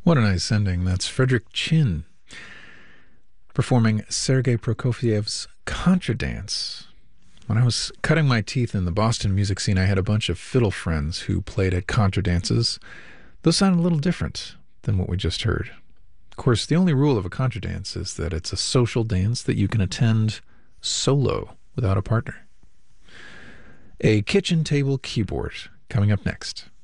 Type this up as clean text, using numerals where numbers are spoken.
What a nice ending. That's Frederick Chin performing Sergei Prokofiev's Contradance. When I was cutting my teeth in the Boston music scene, I had a bunch of fiddle friends who played at contradances. Those sounded a little different than what we just heard. Of course, the only rule of a contradance is that it's a social dance that you can attend solo without a partner. A kitchen table keyboard coming up next.